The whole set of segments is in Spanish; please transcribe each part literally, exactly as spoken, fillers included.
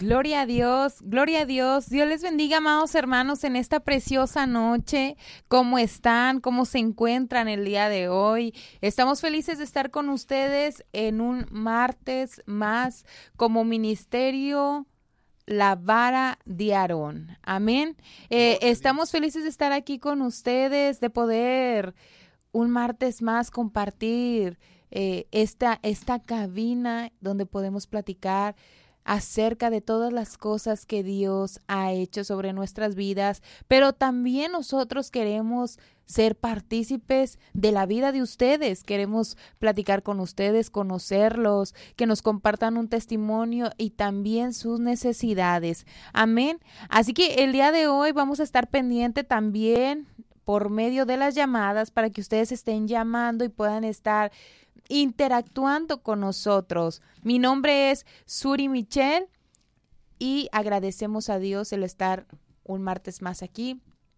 Gloria a Dios, gloria a Dios. Dios les bendiga, amados hermanos, en esta preciosa noche. ¿Cómo están? ¿Cómo se encuentran el día de hoy? Estamos felices de estar con ustedes en un martes más como ministerio La Vara de Aarón. Amén. Eh, estamos felices de estar aquí con ustedes, de poder un martes más compartir eh, esta, esta cabina donde podemos platicar acerca de todas las cosas que Dios ha hecho sobre nuestras vidas, pero también nosotros queremos ser partícipes de la vida de ustedes, queremos platicar con ustedes, conocerlos, que nos compartan un testimonio y también sus necesidades. Amén. Así que el día de hoy vamos a estar pendiente también por medio de las llamadas para que ustedes estén llamando y puedan estar interactuando con nosotros. Mi nombre es Suri Michelle y agradecemos a Dios el estar un martes más aquí.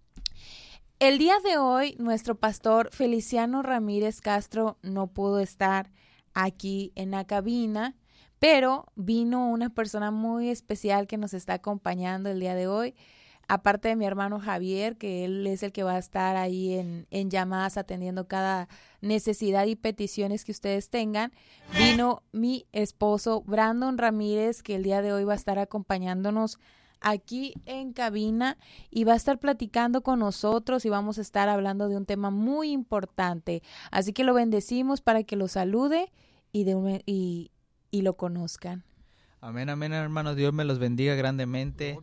El día de hoy, nuestro pastor Feliciano Ramírez Castro no pudo estar aquí en la cabina, pero vino una persona muy especial que nos está acompañando el día de hoy. Aparte de mi hermano Javier, que él es el que va a estar ahí en, en llamadas atendiendo cada necesidad y peticiones que ustedes tengan, vino mi esposo Brandon Ramírez, que el día de hoy va a estar acompañándonos aquí en cabina y va a estar platicando con nosotros y vamos a estar hablando de un tema muy importante. Así que lo bendecimos para que lo salude y, de un, y, y lo conozcan. Amén, amén, hermanos. Dios me los bendiga grandemente.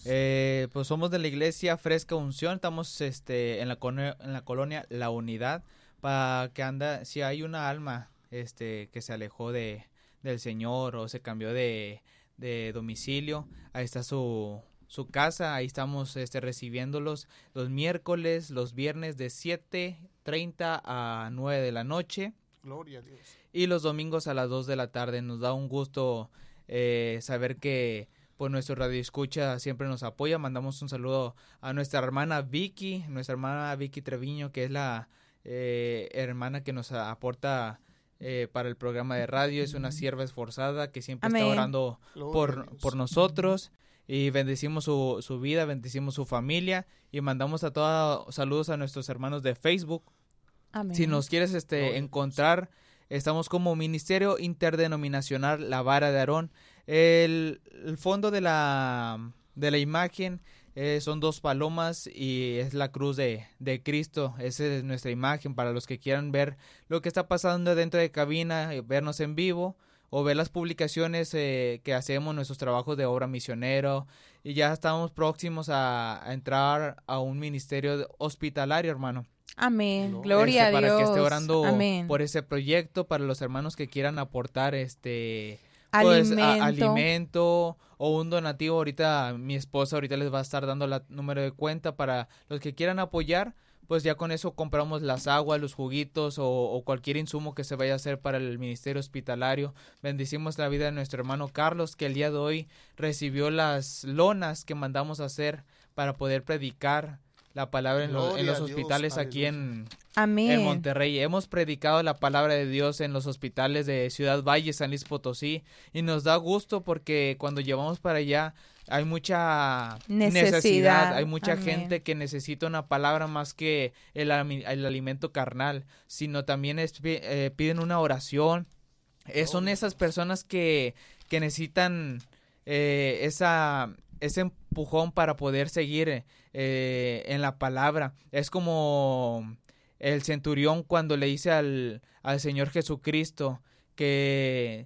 Eh, pues somos de la iglesia Fresca Unción, estamos este en la en la colonia La Unidad, para que anda, si hay una alma este que se alejó de del Señor o se cambió de, de domicilio, ahí está su su casa, ahí estamos este recibiéndolos los miércoles, los viernes de siete treinta a nueve de la noche. Gloria a Dios. Y los domingos a las dos de la tarde. Nos da un gusto eh, saber que pues nuestro radio escucha siempre nos apoya. Mandamos un saludo a nuestra hermana Vicky, nuestra hermana Vicky Treviño, que es la eh, hermana que nos aporta eh, para el programa de radio. Es una sierva esforzada que siempre Amén. Está orando por, por nosotros. Y bendecimos su, su vida, bendecimos su familia y mandamos a todos saludos a nuestros hermanos de Facebook. Amén. Si nos quieres este encontrar, estamos como Ministerio Interdenominacional La Vara de Aarón. El, el fondo de la de la imagen eh, son dos palomas y es la cruz de, de Cristo. Esa es nuestra imagen para los que quieran ver lo que está pasando dentro de cabina, vernos en vivo o ver las publicaciones eh, que hacemos, nuestros trabajos de obra misionero. Y ya estamos próximos a, a entrar a un ministerio hospitalario, hermano. Amén, gloria este, a Dios. Para que esté orando Amén. Por ese proyecto, para los hermanos que quieran aportar este Alimento. Pues, a, alimento o un donativo. Ahorita mi esposa ahorita les va a estar dando el número de cuenta para los que quieran apoyar. Pues ya con eso compramos las aguas, los juguitos o, o cualquier insumo que se vaya a hacer para el ministerio hospitalario. Bendecimos la vida de nuestro hermano Carlos, que el día de hoy recibió las lonas que mandamos a hacer para poder predicar la palabra en, lo, en los hospitales Dios, aquí en, en Monterrey. Hemos predicado la palabra de Dios en los hospitales de Ciudad Valle, San Luis Potosí, y nos da gusto porque cuando llevamos para allá hay mucha necesidad, necesidad hay mucha Amén. Gente que necesita una palabra más que el, el alimento carnal, sino también es, eh, piden una oración. Eh, son esas personas que, que necesitan eh, esa... ese empujón para poder seguir eh, en la palabra. Es como el centurión cuando le dice al, al Señor Jesucristo que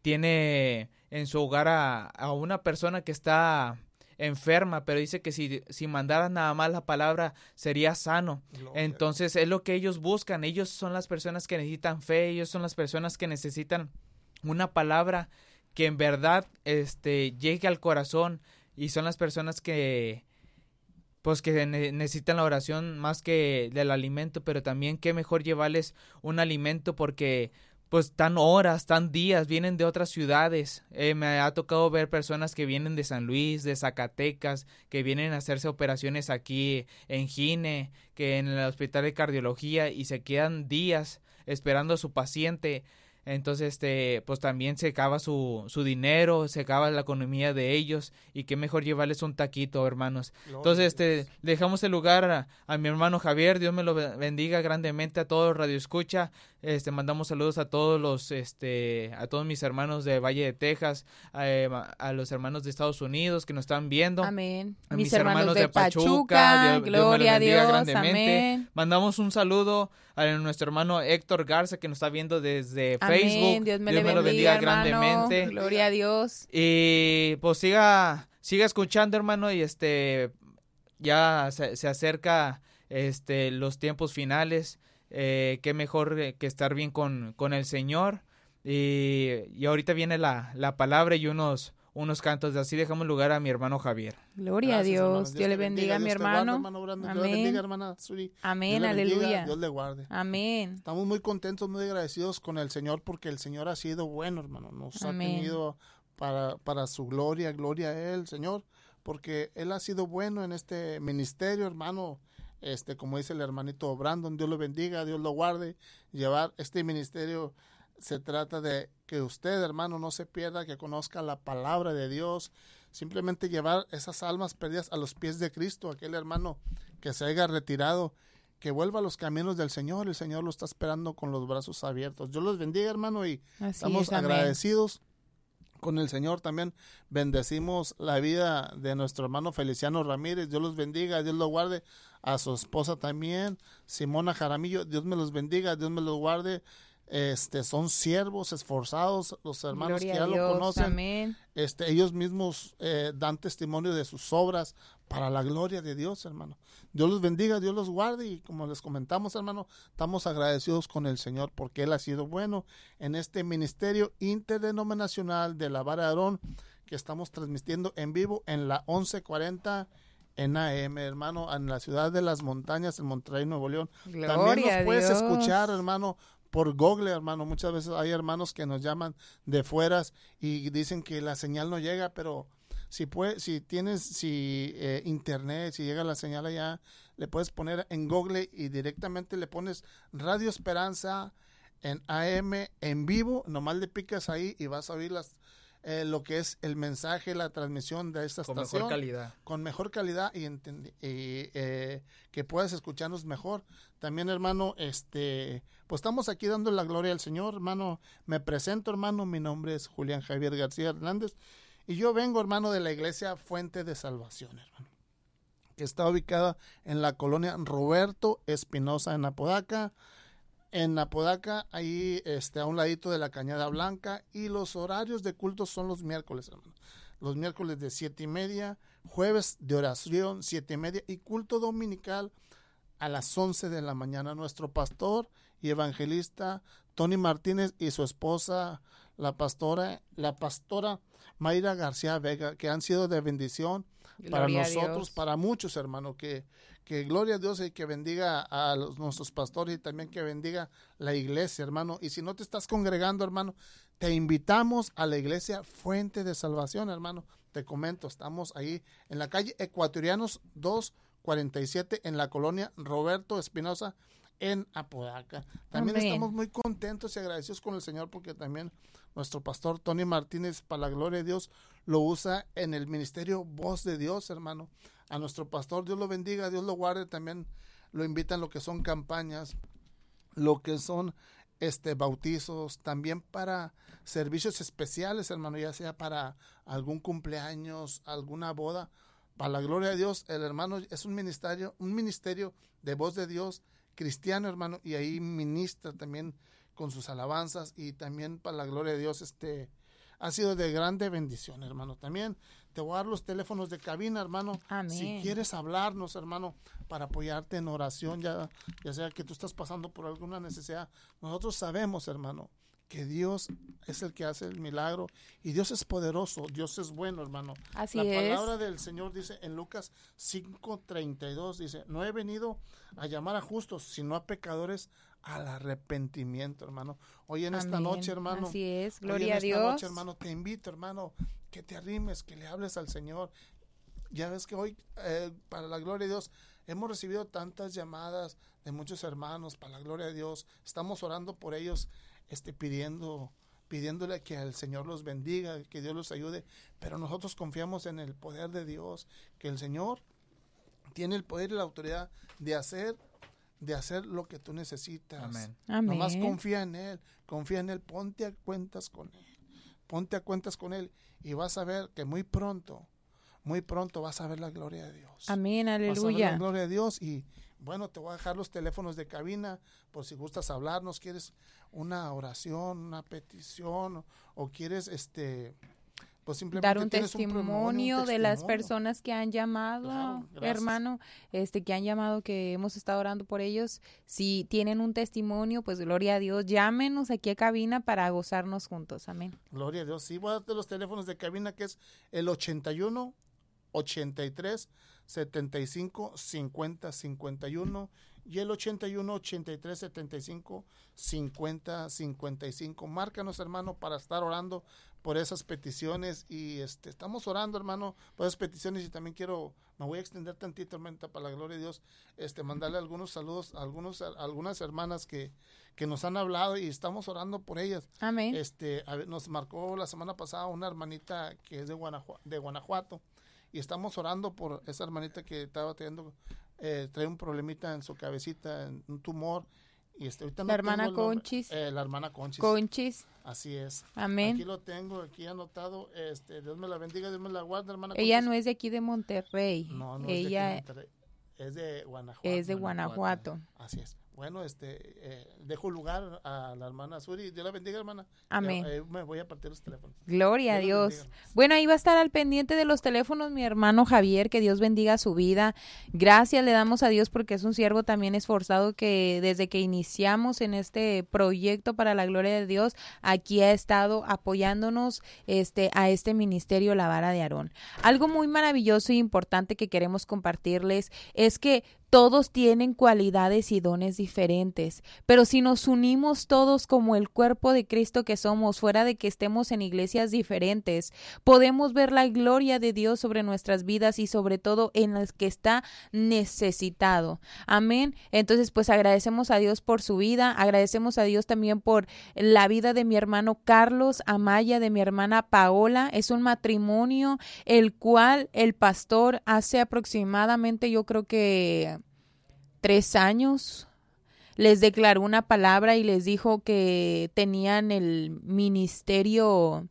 tiene en su hogar a, a una persona que está enferma, pero dice que si, si mandaras nada más la palabra sería sano. Gloria. Entonces es lo que ellos buscan. Ellos son las personas que necesitan fe, ellos son las personas que necesitan una palabra que en verdad este, llegue al corazón. Y son las personas que, pues que ne- necesitan la oración más que del alimento, pero también qué mejor llevarles un alimento porque pues están horas, están días, vienen de otras ciudades. Eh, me ha tocado ver personas que vienen de San Luis, de Zacatecas, que vienen a hacerse operaciones aquí en Gine, que en el hospital de cardiología y se quedan días esperando a su paciente. Entonces, este, pues también se acaba su, su dinero, se acaba la economía de ellos, y qué mejor llevarles un taquito, hermanos. Entonces, este, dejamos el lugar a, a mi hermano Javier. Dios me lo bendiga grandemente a todos los Radio Escucha. Este, mandamos saludos a todos los, este, a todos mis hermanos de Valle de Texas, a, a los hermanos de Estados Unidos que nos están viendo. Amén. A mis, mis hermanos, hermanos de, de Pachuca, Pachuca, Dios, gloria Dios me los a bendiga Dios, grandemente. amén. Mandamos un saludo a nuestro hermano Héctor Garza, que nos está viendo desde Amén. Facebook. Dios me, Dios le me lo bendiga hermano. grandemente. Gloria a Dios. Y pues siga, siga escuchando, hermano, y este ya se, se acerca este los tiempos finales. Eh, qué mejor que estar bien con, con el Señor. Y, y ahorita viene la, la palabra y unos unos cantos. Así dejamos lugar a mi hermano Javier. Gloria Gracias, a Dios. hermanos. Dios, Dios le bendiga a mi hermano. Guarde, hermano Amén. Dios le bendiga, hermana Suri. Amén, Dios le bendiga, aleluya. Dios le guarde. Amén. Estamos muy contentos, muy agradecidos con el Señor, porque el Señor ha sido bueno, hermano. Nos Amén. ha tenido para, para su gloria, gloria a Él, Señor, porque Él ha sido bueno en este ministerio, hermano. Este, como dice el hermanito Brandon, Dios lo bendiga, Dios lo guarde. Llevar este ministerio, se trata de que usted, hermano, no se pierda, que conozca la palabra de Dios. Simplemente llevar esas almas perdidas a los pies de Cristo, aquel hermano que se haya retirado, que vuelva a los caminos del Señor. El Señor lo está esperando con los brazos abiertos. Dios los bendiga, hermano, y Así estamos es, amén. agradecidos con el Señor. También bendecimos la vida de nuestro hermano Feliciano Ramírez. Dios los bendiga, Dios lo guarde. A su esposa también, Simona Jaramillo. Dios me los bendiga, Dios me los guarde. Este, son siervos esforzados, los hermanos Gloria que ya a Dios, lo conocen. amén. Este, ellos mismos eh, dan testimonio de sus obras para la gloria de Dios, hermano. Dios los bendiga, Dios los guarde, y como les comentamos, hermano, estamos agradecidos con el Señor porque Él ha sido bueno en este ministerio interdenominacional de la Vara de Aarón, que estamos transmitiendo en vivo en la once cuarenta en A M, hermano, en la ciudad de las montañas, en Monterrey, Nuevo León. Gloria También nos a puedes Dios. escuchar, hermano, por Google, hermano. Muchas veces hay hermanos que nos llaman de fueras y dicen que la señal no llega, pero si puede, si tienes si eh, internet, si llega la señal allá, le puedes poner en Google y directamente le pones Radio Esperanza en A M en vivo. Nomás le picas ahí y vas a oír las Eh, lo que es el mensaje, la transmisión de esta Con estación. mejor calidad. Con mejor calidad y, entendi- y eh, que puedas escucharnos mejor. También, hermano, este, pues estamos aquí dando la gloria al Señor, hermano. Me presento, hermano, mi nombre es Julián Javier García Hernández y yo vengo, hermano, de la iglesia Fuente de Salvación, hermano, que está ubicada en la colonia Roberto Espinosa, en Apodaca. En Apodaca, ahí este, a un ladito de la Cañada Blanca, y los horarios de culto son los miércoles, hermano. Los miércoles de siete y media, jueves de oración, siete y media, y culto dominical a las once de la mañana. Nuestro pastor y evangelista Tony Martínez y su esposa, la pastora, la pastora Mayra García Vega, que han sido de bendición para Gloria a nosotros, Dios. para muchos, hermano, que que gloria a Dios y que bendiga a los, nuestros pastores, y también que bendiga la iglesia, hermano. Y si no te estás congregando, hermano, te invitamos a la iglesia Fuente de Salvación, hermano. Te comento, estamos ahí en la calle Ecuatorianos doscientos cuarenta y siete, en la colonia Roberto Espinosa, en Apodaca. También Amén. estamos muy contentos y agradecidos con el Señor, porque también nuestro pastor Tony Martínez, para la gloria de Dios, lo usa en el ministerio Voz de Dios, hermano. A nuestro pastor, Dios lo bendiga, Dios lo guarde. También lo invitan lo que son campañas, lo que son este bautizos, también para servicios especiales, hermano, ya sea para algún cumpleaños, alguna boda. Para la gloria de Dios, el hermano es un ministerio, un ministerio de Voz de Dios cristiano, hermano, y ahí ministra también con sus alabanzas, y también para la gloria de Dios, este ha sido de grande bendición, hermano. También te voy a dar los teléfonos de cabina, hermano. Amén. Si quieres hablarnos, hermano, para apoyarte en oración, ya, ya sea que tú estás pasando por alguna necesidad, nosotros sabemos, hermano, que Dios es el que hace el milagro, y Dios es poderoso, Dios es bueno, hermano. Así La es. palabra del Señor dice en Lucas cinco treinta y dos, dice: no he venido a llamar a justos, sino a pecadores al arrepentimiento, hermano. Hoy en esta Amén. noche, hermano, Así es, hoy gloria en a esta Dios. noche, hermano, te invito, hermano, que te arrimes, que le hables al Señor. Ya ves que hoy, eh, para la gloria de Dios, hemos recibido tantas llamadas de muchos hermanos, para la gloria de Dios. Estamos orando por ellos este, pidiendo, pidiéndole que el Señor los bendiga, que Dios los ayude, pero nosotros confiamos en el poder de Dios, que el Señor tiene el poder y la autoridad de hacer, de hacer lo que tú necesitas. Amén. Amén. Nomás confía en Él, confía en Él, ponte a cuentas con Él, ponte a cuentas con Él y vas a ver que muy pronto, muy pronto vas a ver la gloria de Dios. Amén, Vas a ver aleluya. la gloria de Dios y bueno, te voy a dejar los teléfonos de cabina por si gustas hablarnos, quieres una oración, una petición o, o quieres este pues simplemente Dar un tienes testimonio, un promo- un de las testimonio. personas que han llamado, Claro, gracias. hermano, este que han llamado, que hemos estado orando por ellos. Si tienen un testimonio, pues gloria a Dios, llámenos aquí a cabina para gozarnos juntos. Amén. Gloria a Dios. Sí, voy a darte los teléfonos de cabina que es el ochenta y uno, ochenta y tres, setenta y cinco, cincuenta, cincuenta y uno y el ochenta y uno, ochenta y tres, setenta y cinco, cincuenta, cincuenta y cinco. Márcanos, hermano, para estar orando por esas peticiones y este estamos orando, hermano, por esas peticiones y también quiero, me voy a extender tantito, hermano, para la gloria de Dios, este mandarle algunos saludos a algunos a algunas hermanas que que nos han hablado y estamos orando por ellas. Amén. Este, a ver, nos marcó la semana pasada una hermanita que es de Guanajuato, de Guanajuato y estamos orando por esa hermanita que estaba teniendo, eh, trae un problemita en su cabecita, un tumor. Y este, ahorita no La hermana tengo el nombre. Conchis. Eh, la hermana Conchis. Conchis. Así es. Amén. Aquí lo tengo, aquí anotado. Este, Dios me la bendiga, Dios me la guarde, hermana Ella Conchis. no es de aquí de Monterrey. No, no Ella es de, aquí de Monterrey. Es de Guanajuato. es de Guanajuato. Así es. Bueno, este, eh, dejo lugar a la hermana Suri. Dios la bendiga, hermana. Amén. Ya, eh, me voy a partir los teléfonos. Gloria a Dios los Dios. bendiga. Bueno, ahí va a estar al pendiente de los teléfonos mi hermano Javier, que Dios bendiga su vida. Gracias le damos a Dios porque es un siervo también esforzado que desde que iniciamos en este proyecto para la gloria de Dios, aquí ha estado apoyándonos este, a este ministerio La Vara de Aarón. Algo muy maravilloso e importante que queremos compartirles es que todos tienen cualidades y dones diferentes, pero si nos unimos todos como el cuerpo de Cristo que somos, fuera de que estemos en iglesias diferentes, podemos ver la gloria de Dios sobre nuestras vidas y sobre todo en las que está necesitado. Amén. Entonces, pues agradecemos a Dios por su vida, agradecemos a Dios también por la vida de mi hermano Carlos Amaya, de mi hermana Paola. Es un matrimonio el cual el pastor hace aproximadamente, yo creo que tres años, les declaró una palabra y les dijo que tenían el ministerio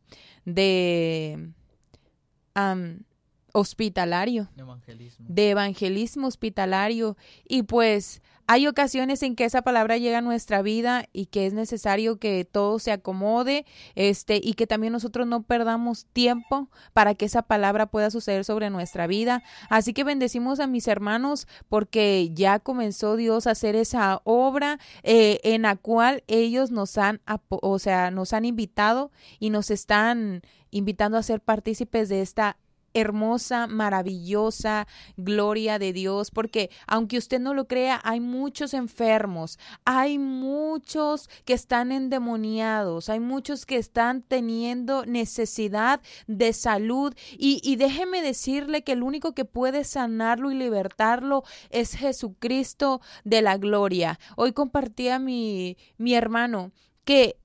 de um, hospitalario, Evangelismo. de evangelismo hospitalario. Y pues hay ocasiones en que esa palabra llega a nuestra vida y que es necesario que todo se acomode, este, y que también nosotros no perdamos tiempo para que esa palabra pueda suceder sobre nuestra vida. Así que bendecimos a mis hermanos porque ya comenzó Dios a hacer esa obra eh, en la cual ellos nos han, o sea, nos han invitado y nos están invitando a ser partícipes de esta hermosa, maravillosa gloria de Dios, porque aunque usted no lo crea, hay muchos enfermos, hay muchos que están endemoniados, hay muchos que están teniendo necesidad de salud y, y déjeme decirle que el único que puede sanarlo y libertarlo es Jesucristo de la gloria. Hoy compartía mi, mi hermano que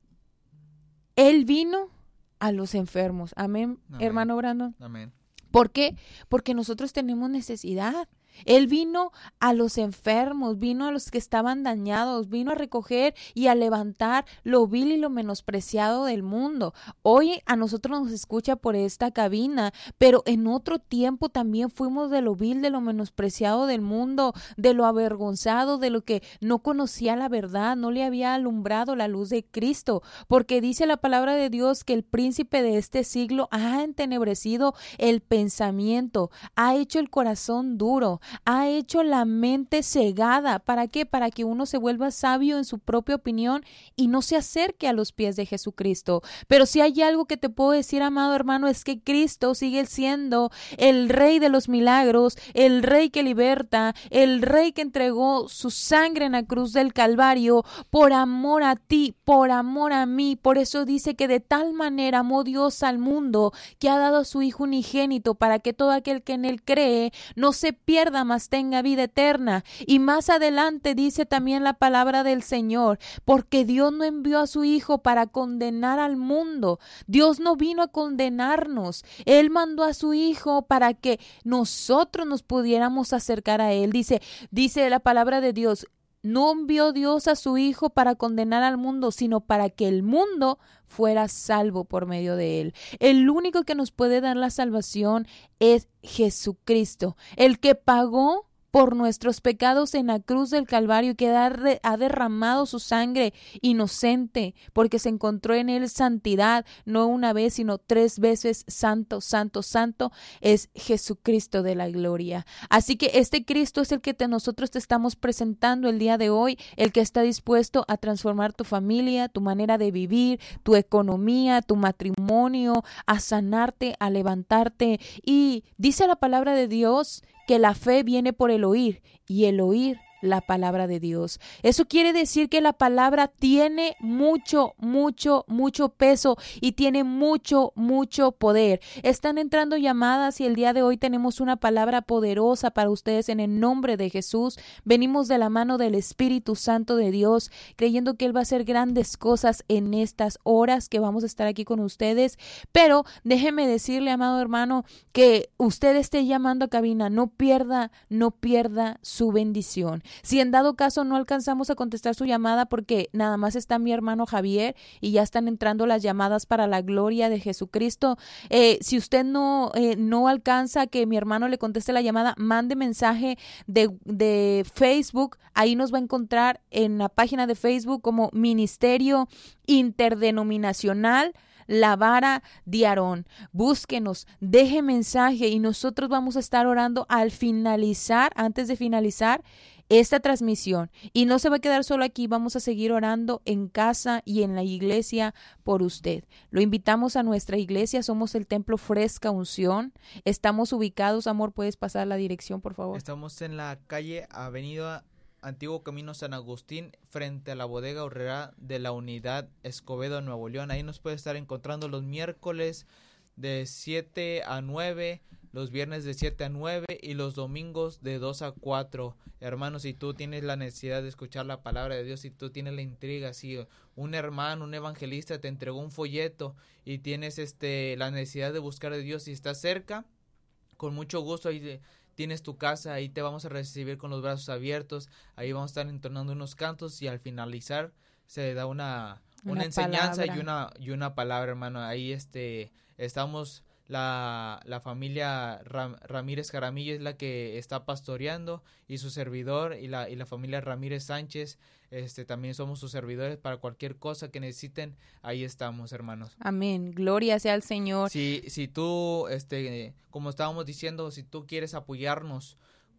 Él vino a los enfermos. Amén, Amén. hermano Brandon. Amén. ¿Por qué? Porque nosotros tenemos necesidad. Él vino a los enfermos, vino a los que estaban dañados, vino a recoger y a levantar lo vil y lo menospreciado del mundo. Hoy a nosotros nos escucha por esta cabina, pero en otro tiempo también fuimos de lo vil, de lo menospreciado del mundo, de lo avergonzado, de lo que no conocía la verdad, no le había alumbrado la luz de Cristo, porque dice la palabra de Dios que el príncipe de este siglo ha entenebrecido el pensamiento, ha hecho el corazón duro, ha hecho la mente cegada. ¿Para qué? Para que uno se vuelva sabio en su propia opinión y no se acerque a los pies de Jesucristo. Pero si hay algo que te puedo decir, amado hermano, es que Cristo sigue siendo el Rey de los milagros, el Rey que liberta, el Rey que entregó su sangre en la cruz del Calvario por amor a ti, por amor a mí. Por eso dice que de tal manera amó Dios al mundo que ha dado a su Hijo unigénito para que todo aquel que en él cree no se pierda, pierda, mas tenga vida eterna. Y más adelante dice también la palabra del Señor, porque Dios no envió a su Hijo para condenar al mundo. Dios no vino a condenarnos. Él mandó a su Hijo para que nosotros nos pudiéramos acercar a Él. Dice, dice la palabra de Dios, no envió Dios a su Hijo para condenar al mundo, sino para que el mundo fuera salvo por medio de Él. El único que nos puede dar la salvación es Jesucristo, el que pagó por nuestros pecados en la cruz del Calvario, que ha derramado su sangre inocente, porque se encontró en él santidad, no una vez, sino tres veces santo, santo, santo, es Jesucristo de la gloria. Así que este Cristo es el que te, nosotros te estamos presentando el día de hoy, el que está dispuesto a transformar tu familia, tu manera de vivir, tu economía, tu matrimonio, a sanarte, a levantarte. Y dice la palabra de Dios que la fe viene por el oír y el oír la palabra de Dios. Eso quiere decir que la palabra tiene mucho, mucho, mucho peso y tiene mucho, mucho poder. Están entrando llamadas y el día de hoy tenemos una palabra poderosa para ustedes en el nombre de Jesús. Venimos de la mano del Espíritu Santo de Dios, creyendo que Él va a hacer grandes cosas en estas horas que vamos a estar aquí con ustedes. Pero déjeme decirle, amado hermano, que usted esté llamando a cabina, no pierda, no pierda su bendición. Si en dado caso no alcanzamos a contestar su llamada porque nada más está mi hermano Javier y ya están entrando las llamadas para la gloria de Jesucristo, eh, si usted no, eh, no alcanza que mi hermano le conteste la llamada, mande mensaje de, de Facebook. Ahí nos va a encontrar en la página de Facebook como Ministerio Interdenominacional La Vara de Aarón. Búsquenos, deje mensaje y nosotros vamos a estar orando al finalizar, antes de finalizar esta transmisión. Y no se va a quedar solo aquí, vamos a seguir orando en casa y en la iglesia por usted. Lo invitamos a nuestra iglesia, somos el Templo Fresca Unción. Estamos ubicados, amor, ¿puedes pasar la dirección, por favor? Estamos en la calle Avenida Antiguo Camino San Agustín, frente a la bodega horrera de la Unidad Escobedo, Nuevo León. Ahí nos puede estar encontrando los miércoles de siete a nueve, los viernes de siete a nueve y los domingos de dos a cuatro. Hermanos, si tú tienes la necesidad de escuchar la palabra de Dios, si tú tienes la intriga, si un hermano, un evangelista te entregó un folleto y tienes este la necesidad de buscar a Dios y estás cerca, con mucho gusto ahí de, tienes tu casa, ahí te vamos a recibir con los brazos abiertos, ahí vamos a estar entonando unos cantos y al finalizar se da una, una, una enseñanza palabra. y una y una palabra, hermano. Ahí este estamos la, la familia Ram, Ramírez Jaramillo es la que está pastoreando y su servidor y la y la familia Ramírez Sánchez este también somos sus servidores para cualquier cosa que necesiten, ahí estamos, hermanos. Amén, gloria sea al Señor. Si si tú este como estábamos diciendo, si tú quieres apoyarnos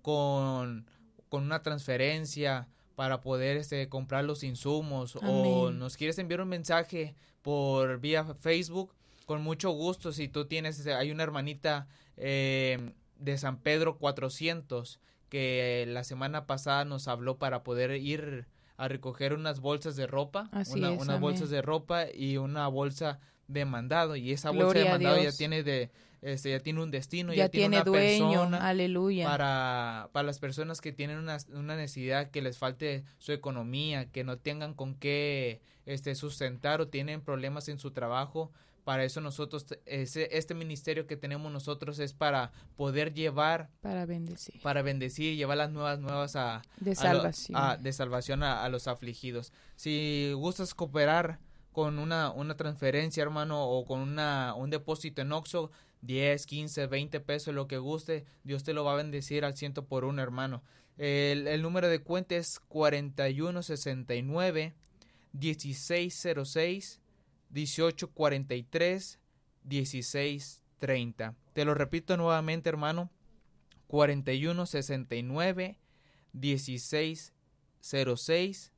con con una transferencia para poder este comprar los insumos, Amén, o nos quieres enviar un mensaje por vía Facebook, con mucho gusto. Si tú tienes, hay una hermanita eh, de San Pedro cuatrocientos que la semana pasada nos habló para poder ir a recoger unas bolsas de ropa, Así una, es, unas amén. bolsas de ropa y una bolsa de mandado, y esa Gloria bolsa de mandado Dios. ya tiene de este ya tiene un destino, ya, ya tiene, tiene una dueño, persona aleluya. para para las personas que tienen una, una necesidad, que les falte su economía, que no tengan con qué este sustentar o tienen problemas en su trabajo. Para eso nosotros, ese, este ministerio que tenemos nosotros es para poder llevar, para bendecir, para bendecir, llevar las nuevas nuevas a de a salvación, lo, a, de salvación a, a los afligidos. Si gustas cooperar con una una transferencia, hermano, o con una un depósito en Oxxo, diez, quince, veinte pesos, lo que guste, Dios te lo va a bendecir al ciento por uno, hermano. El, el número de cuenta es cuarenta y uno sesenta y nueve, dieciséis cero seis, dieciocho cuarenta y tres, dieciséis treinta. Te lo repito nuevamente, hermano, cuarenta y uno sesenta y nueve, dieciséis cero seis,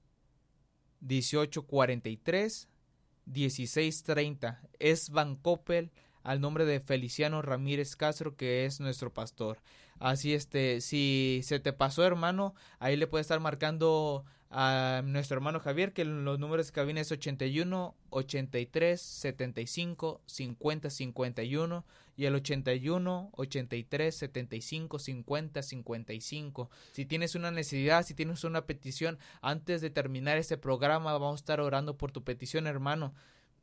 dieciocho cuarenta y tres, dieciséis treinta. Es Bancoppel al nombre de Feliciano Ramírez Castro, que es nuestro pastor. Así, este, si se te pasó, hermano, ahí le puede estar marcando a nuestro hermano Javier, que los números de cabina es ochenta y uno, ochenta y tres, setenta y cinco, cincuenta, cincuenta y uno y el ochenta y uno, ochenta y tres, setenta y cinco, cincuenta, cincuenta y cinco. Si tienes una necesidad, si tienes una petición, antes de terminar este programa vamos a estar orando por tu petición, hermano.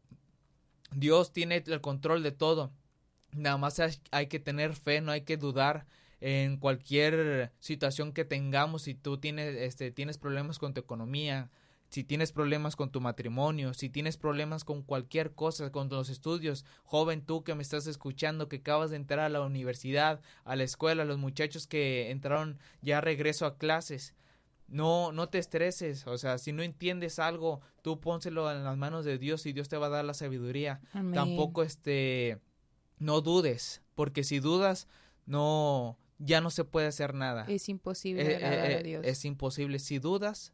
Dios tiene el control de todo. Nada más hay que tener fe, no hay que dudar. En cualquier situación que tengamos, si tú tienes, este, tienes problemas con tu economía, si tienes problemas con tu matrimonio, si tienes problemas con cualquier cosa, con los estudios, joven, tú que me estás escuchando, que acabas de entrar a la universidad, a la escuela, los muchachos que entraron ya regreso a clases, no, no te estreses, o sea, si no entiendes algo, tú pónselo en las manos de Dios y Dios te va a dar la sabiduría. Amén. Tampoco, este, no dudes, porque si dudas, no... ya no se puede hacer nada. Es imposible eh, agradar eh, a Dios. Es imposible. Si dudas,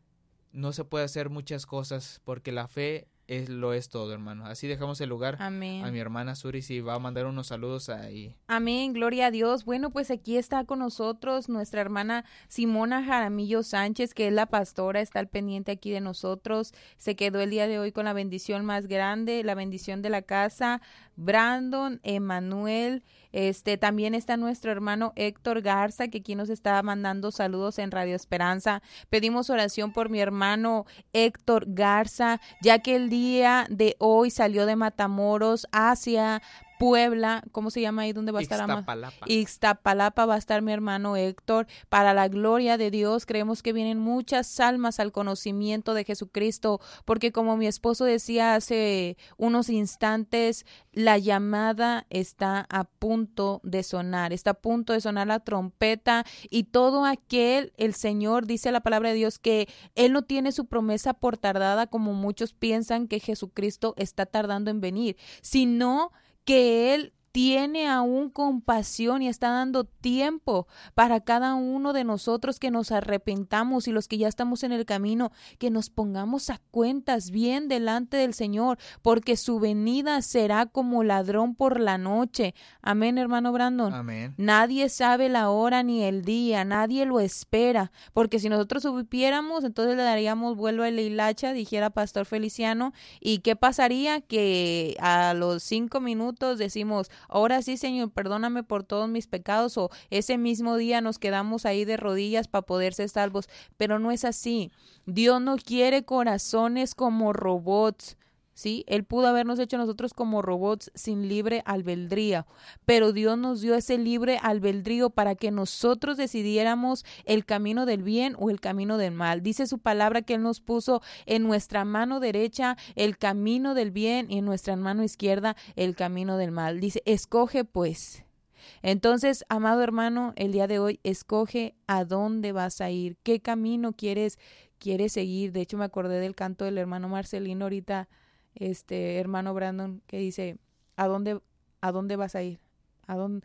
no se puede hacer muchas cosas porque la fe es, lo es todo, hermano. Así dejamos el lugar. Amén. A mi hermana Suri, si va a mandar unos saludos ahí. Amén, gloria a Dios. Bueno, pues aquí está con nosotros nuestra hermana Simona Jaramillo Sánchez, que es la pastora, está al pendiente aquí de nosotros. Se quedó el día de hoy con la bendición más grande, la bendición de la casa. Brandon, Emanuel, este también está nuestro hermano Héctor Garza, que aquí nos está mandando saludos en Radio Esperanza. Pedimos oración por mi hermano Héctor Garza, ya que el día de hoy salió de Matamoros hacia Puebla. ¿Cómo se llama ahí donde va a estar? Ixtapalapa. Ixtapalapa va a estar mi hermano Héctor. Para la gloria de Dios, creemos que vienen muchas almas al conocimiento de Jesucristo, porque como mi esposo decía hace unos instantes, la llamada está a punto de sonar, está a punto de sonar la trompeta, y todo aquel, el Señor dice la palabra de Dios que Él no tiene su promesa por tardada, como muchos piensan que Jesucristo está tardando en venir, sino que Él tiene aún compasión y está dando tiempo para cada uno de nosotros que nos arrepentamos, y los que ya estamos en el camino, que nos pongamos a cuentas bien delante del Señor, porque su venida será como ladrón por la noche. Amén, hermano Brandon. Amén. Nadie sabe la hora ni el día, nadie lo espera, porque si nosotros supiéramos, entonces le daríamos vuelo a la hilacha, dijera Pastor Feliciano. ¿Y qué pasaría? Que a los cinco minutos decimos: ahora sí, Señor, perdóname por todos mis pecados, o ese mismo día nos quedamos ahí de rodillas para poder ser salvos. Pero no es así. Dios no quiere corazones como robots, ¿sí? Él pudo habernos hecho nosotros como robots sin libre albedrío, pero Dios nos dio ese libre albedrío para que nosotros decidiéramos el camino del bien o el camino del mal. Dice su palabra que Él nos puso en nuestra mano derecha el camino del bien y en nuestra mano izquierda el camino del mal. Dice: escoge pues. Entonces, amado hermano, el día de hoy escoge a dónde vas a ir, qué camino quieres, quieres seguir. De hecho, me acordé del canto del hermano Marcelino ahorita, este hermano Brandon, que dice: ¿a dónde, a dónde vas a ir? ¿A dónde,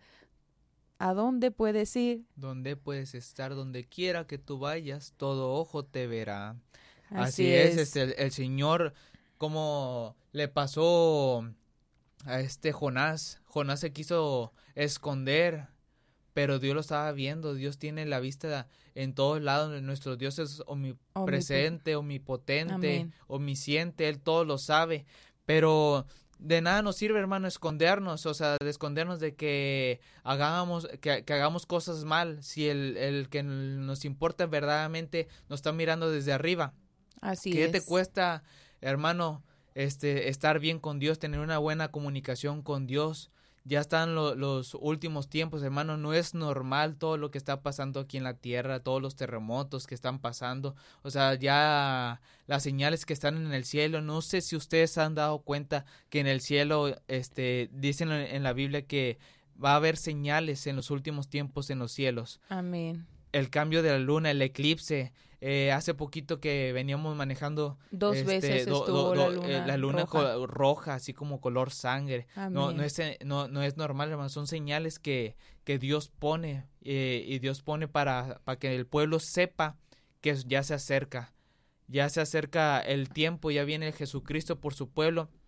a dónde puedes ir? ¿Dónde puedes estar? Donde quiera que tú vayas, todo ojo te verá. Así, Así es, es, este, el, el Señor, como le pasó a este Jonás. Jonás se quiso esconder, pero Dios lo estaba viendo. Dios tiene la vista en todos lados. Nuestro Dios es omnipresente, omnipotente, Amén. Omnisciente. Él todo lo sabe. Pero de nada nos sirve, hermano, escondernos, o sea, de escondernos de que hagamos, que, que hagamos cosas mal, si el, el que nos importa verdaderamente nos está mirando desde arriba. Así ¿Qué es. te cuesta, hermano, este, estar bien con Dios, tener una buena comunicación con Dios? Ya están lo, los últimos tiempos, hermano. No es normal todo lo que está pasando aquí en la tierra, todos los terremotos que están pasando. O sea, ya las señales que están en el cielo. No sé si ustedes han dado cuenta que en el cielo, este, dicen en la Biblia que va a haber señales en los últimos tiempos en los cielos. Amén. El cambio de la luna, el eclipse. Eh, hace poquito que veníamos manejando dos este, veces do, estuvo do, la do, luna, eh, la luna roja. Co- roja, así como color sangre. Amén. No, no es no, no es normal, hermano. Son señales que, que Dios pone eh, y Dios pone para, para que el pueblo sepa que ya se acerca, ya se acerca el tiempo, ya viene Jesucristo por su pueblo.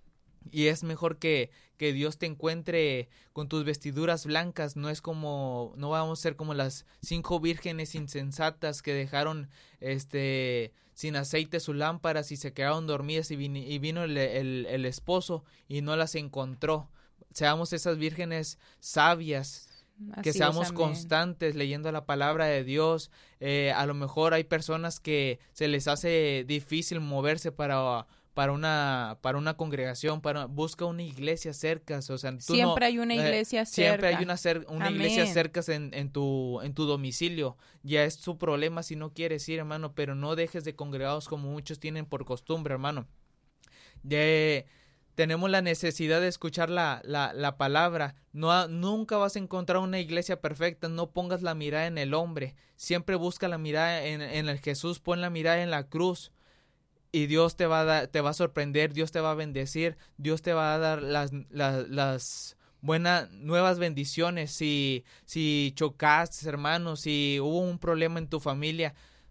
Y es mejor que, que Dios te encuentre con tus vestiduras blancas. No es como, no vamos a ser como las cinco vírgenes insensatas que dejaron este sin aceite sus lámparas y se quedaron dormidas y vino, y vino el, el, el esposo y no las encontró. Seamos esas vírgenes sabias. Así que seamos es, constantes leyendo la palabra de Dios. Eh, a lo mejor hay personas que se les hace difícil moverse para, para una para una congregación, para busca una iglesia cerca. O sea, tú siempre no, hay una iglesia eh, cerca. Siempre hay una, cer una iglesia cerca en, en, tu, en tu domicilio. Ya es su problema si no quieres ir, hermano, pero no dejes de congregados como muchos tienen por costumbre, hermano. De... Tenemos la necesidad de escuchar la, la, la palabra. No, nunca vas a encontrar una iglesia perfecta. No pongas la mirada en el hombre. Siempre busca la mirada en, en el Jesús. Pon la mirada en la cruz. Y Dios te va a dar, te va a sorprender. Dios te va a bendecir. Dios te va a dar las, las, las buenas, nuevas bendiciones. Si, si chocaste, hermanos, si hubo un problema en tu familia,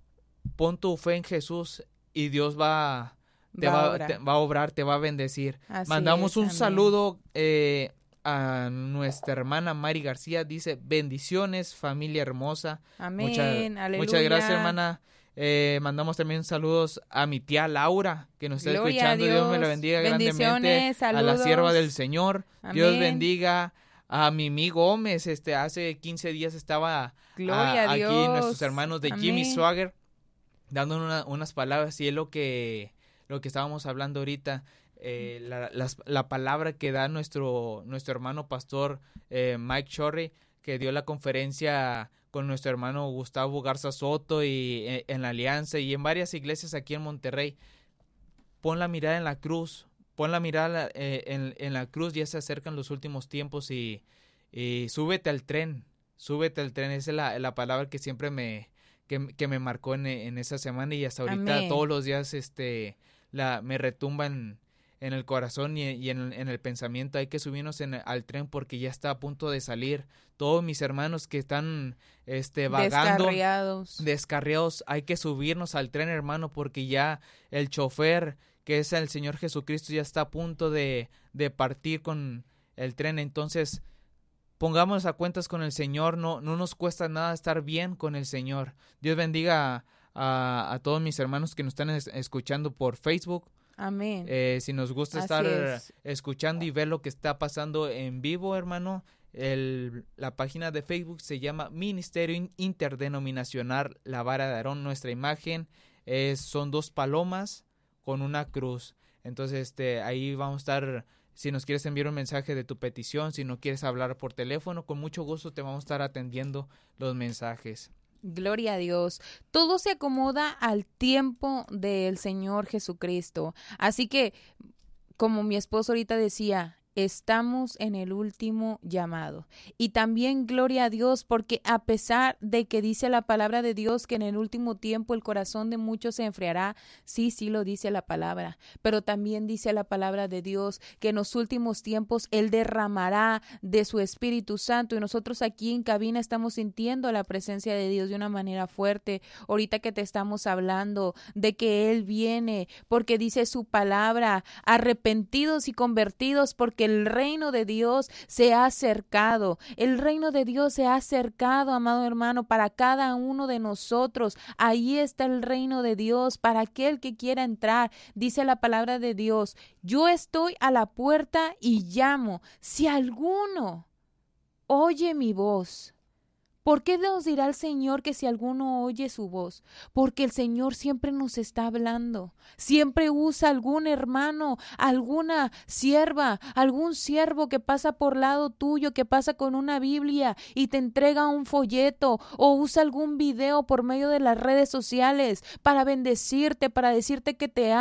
pon tu fe en Jesús y Dios va a... Te va, va, te va a obrar, te va a bendecir. Así Mandamos es, un amén. saludo eh, a nuestra hermana Mari García. Dice, bendiciones, familia hermosa. Amén, Mucha, aleluya. Muchas gracias, hermana. Eh, mandamos también saludos a mi tía Laura, que nos está Gloria escuchando. a Dios. Dios me la bendiga grandemente. Saludos. A la sierva del Señor. Amén. Dios bendiga a Mimi Gómez. Este, hace quince días estaba Gloria a, a Dios. aquí nuestros hermanos de Amén. Jimmy Swagger dando una, unas palabras, y es lo que... lo que estábamos hablando ahorita, eh, la, la, la palabra que da nuestro, nuestro hermano pastor eh, Mike Shorey, que dio la conferencia con nuestro hermano Gustavo Garza Soto y eh, en la Alianza y en varias iglesias aquí en Monterrey. Pon la mirada en la cruz, pon la mirada eh, en, en la cruz, ya se acercan los últimos tiempos y, y súbete al tren, súbete al tren, esa es la, la palabra que siempre me, que, que me marcó en, en esa semana y hasta ahorita Amén. Todos los días este... La, me retumba en, en el corazón y, y en, en el pensamiento. Hay que subirnos en, al tren porque ya está a punto de salir. Todos mis hermanos que están este, vagando, descarriados. descarriados, hay que subirnos al tren, hermano, porque ya el chofer, que es el Señor Jesucristo, ya está a punto de, de partir con el tren. Entonces, pongámonos a cuentas con el Señor. No, no nos cuesta nada estar bien con el Señor. Dios bendiga a A, a todos mis hermanos que nos están es, escuchando por Facebook. Amén. Eh, si nos gusta Así estar es. escuchando y ver lo que está pasando en vivo, hermano, el, la página de Facebook se llama Ministerio Interdenominacional La Vara de Aarón. Nuestra imagen es, son dos palomas con una cruz. Entonces, este, ahí vamos a estar. Si nos quieres enviar un mensaje de tu petición, si no quieres hablar por teléfono, con mucho gusto te vamos a estar atendiendo los mensajes. Gloria a Dios. Todo se acomoda al tiempo del Señor Jesucristo. Así que, como mi esposo ahorita decía, estamos en el último llamado. Y también gloria a Dios, porque a pesar de que dice la palabra de Dios que en el último tiempo el corazón de muchos se enfriará, sí, sí lo dice la palabra, pero también dice la palabra de Dios que en los últimos tiempos Él derramará de su Espíritu Santo, y nosotros aquí en cabina estamos sintiendo la presencia de Dios de una manera fuerte. Ahorita que te estamos hablando de que Él viene, porque dice su palabra, arrepentidos y convertidos, porque el reino de Dios se ha acercado. El reino de Dios se ha acercado, amado hermano, para cada uno de nosotros. Ahí está el reino de Dios para aquel que quiera entrar. Dice la palabra de Dios, yo estoy a la puerta y llamo. Si alguno oye mi voz. ¿Por qué nos dirá el Señor que si alguno oye su voz? Porque el Señor siempre nos está hablando. Siempre usa algún hermano, alguna sierva, algún siervo que pasa por lado tuyo, que pasa con una Biblia y te entrega un folleto, o usa algún video por medio de las redes sociales para bendecirte, para decirte que te ama.